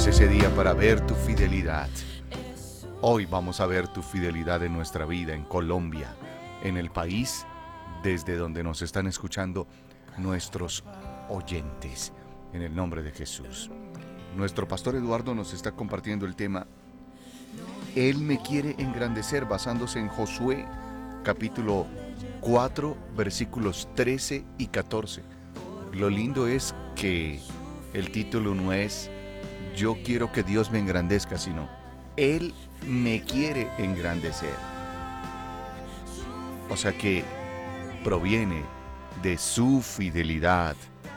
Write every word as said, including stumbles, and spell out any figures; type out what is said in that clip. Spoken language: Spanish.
es ese día para ver tu fidelidad. Hoy vamos a ver tu fidelidad en nuestra vida, en Colombia, en el país desde donde nos están escuchando nuestros oyentes, en el nombre de Jesús. Nuestro pastor Eduardo nos está compartiendo el tema Él me quiere engrandecer, basándose en Josué capítulo cuatro, versículos trece y catorce. Lo lindo es que el título no es Yo quiero que Dios me engrandezca, sino Él me quiere engrandecer. O sea que proviene de su fidelidad